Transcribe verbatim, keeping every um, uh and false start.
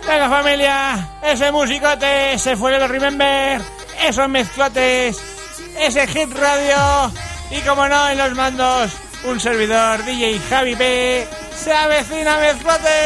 Venga, familia, ese musicote, ese fue el Remember, esos mezclotes, ese Hit Radio y, como no, en los mandos, un servidor, D J Javi P. ¡Se avecina mezclote!